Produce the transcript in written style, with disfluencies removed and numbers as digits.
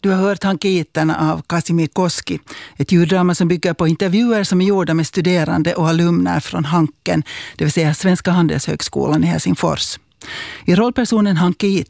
Du har hört Hanke-iten av Kazimir Koski, ett ljuddrama som bygger på intervjuer som är gjorda med studerande och alumner från Hanken, det vill säga Svenska handelshögskolan i Helsingfors. I rollpersonen Hanke-it